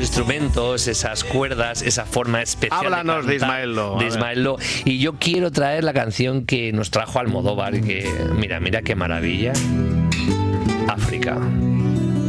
instrumentos, esas cuerdas, esa forma especial. Háblanos de Ismael Lo. De Ismael Lo. Y yo quiero traer la canción que nos trajo Almodóvar, que mira qué maravilla. África.